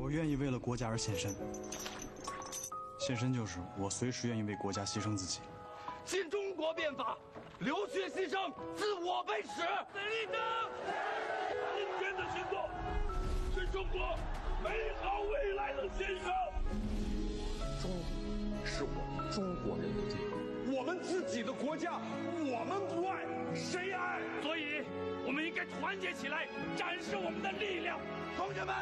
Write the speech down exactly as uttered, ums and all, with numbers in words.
我愿意为了国家而献身，献身就是我随时愿意为国家牺牲自己。 新中国变法，流血牺牲，自我为始。死立正！今天的行动是中国美好未来的献上。 中是我们中国人的地方， 我们自己的国家，我们不爱，谁爱？所以，我们应该团结起来，展示我们的力量。同学们！